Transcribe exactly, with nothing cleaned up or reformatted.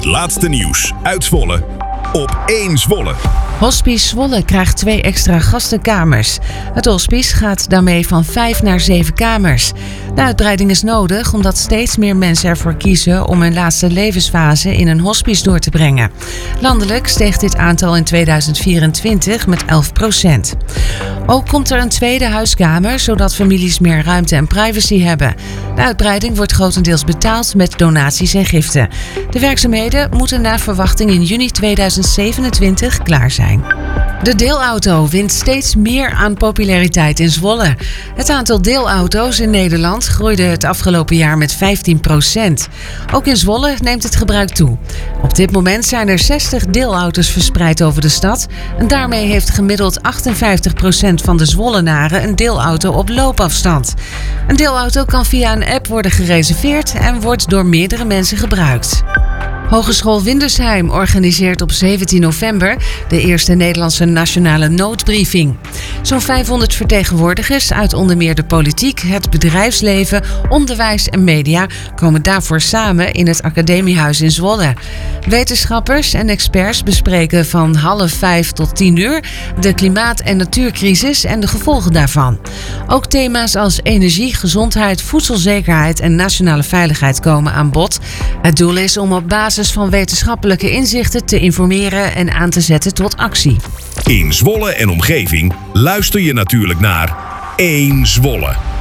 laatste nieuws uit Zwolle op één Zwolle. Hospice Zwolle krijgt twee extra gastenkamers. Het hospice gaat daarmee van vijf naar zeven kamers. De uitbreiding is nodig omdat steeds meer mensen ervoor kiezen om hun laatste levensfase in een hospice door te brengen. Landelijk steeg dit aantal in tweeduizend vierentwintig met elf procent. Ook komt er een tweede huiskamer, zodat families meer ruimte en privacy hebben. De uitbreiding wordt grotendeels betaald met donaties en giften. De werkzaamheden moeten naar verwachting in juni tweeduizend zevenentwintig klaar zijn. De deelauto wint steeds meer aan populariteit in Zwolle. Het aantal deelauto's in Nederland groeide het afgelopen jaar met vijftien procent. Ook in Zwolle neemt het gebruik toe. Op dit moment zijn er zestig deelauto's verspreid over de stad. En daarmee heeft gemiddeld achtenvijftig procent van de Zwollenaren een deelauto op loopafstand. Een deelauto kan via een app worden gereserveerd en wordt door meerdere mensen gebruikt. Hogeschool Windersheim organiseert op zeventien november de eerste Nederlandse nationale noodbriefing. Zo'n vijfhonderd vertegenwoordigers uit onder meer de politiek, het bedrijfsleven, onderwijs en media komen daarvoor samen in het Academiehuis in Zwolle. Wetenschappers en experts bespreken van half vijf tot tien uur de klimaat- en natuurcrisis en de gevolgen daarvan. Ook thema's als energie, gezondheid, voedselzekerheid en nationale veiligheid komen aan bod. Het doel is om op basis van wetenschappelijke inzichten te informeren en aan te zetten tot actie. In Zwolle en omgeving luister je natuurlijk naar één Zwolle.